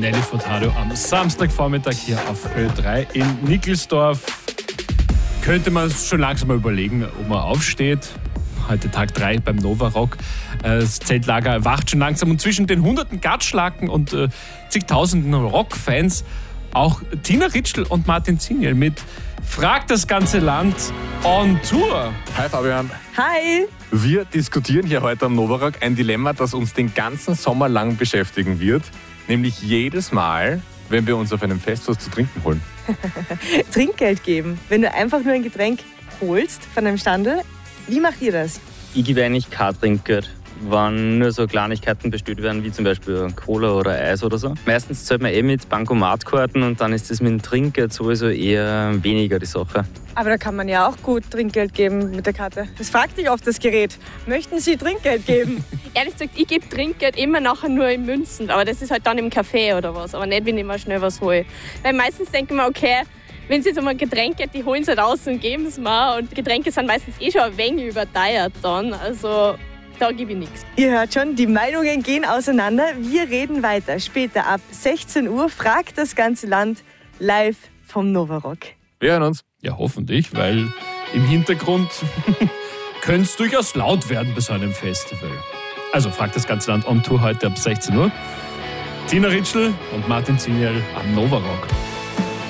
Nelly Furtado am Samstagvormittag hier auf Ö3 in Nickelsdorf. Könnte man schon langsam mal überlegen, ob man aufsteht. Heute Tag 3 beim Nova Rock. Das Zeltlager erwacht schon langsam und zwischen den hunderten Gatschlaken und zigtausenden Rockfans auch Tina Ritschl und Martin Ziniel mit Frag das ganze Land on Tour. Hi Fabian. Hi. Wir diskutieren hier heute am Nova Rock ein Dilemma, das uns den ganzen Sommer lang beschäftigen wird. Nämlich jedes Mal, wenn wir uns auf einem Fest was zu trinken holen. Trinkgeld geben. Wenn du einfach nur ein Getränk holst von einem Standel. Wie macht ihr das? Ich gebe eigentlich kein Trinkgeld, wenn nur so Kleinigkeiten bestellt werden, wie zum Beispiel Cola oder Eis oder so. Meistens zahlt man mit Bankomatkarten und dann ist das mit dem Trinkgeld sowieso eher weniger die Sache. Aber da kann man ja auch gut Trinkgeld geben mit der Karte. Das fragt dich oft das Gerät. Möchten Sie Trinkgeld geben? Ehrlich gesagt, ich gebe Trinkgeld immer nachher nur in Münzen. Aber das ist halt dann im Café oder was. Aber nicht, wenn ich mal schnell was hole. Weil meistens denken wir, okay, wenn es jetzt um ein Getränk geht, die holen es halt raus und geben es mir. Und Getränke sind meistens schon ein wenig überteuert dann. Also da gebe ich nichts. Ihr hört schon, die Meinungen gehen auseinander. Wir reden weiter. Später ab 16 Uhr fragt das ganze Land live vom Nova Rock. Wir hören uns. Ja, hoffentlich, weil im Hintergrund könnte es durchaus laut werden bei so einem Festival. Also fragt das ganze Land on Tour heute ab 16 Uhr. Tina Ritschl und Martin Ziniel am Nova Rock.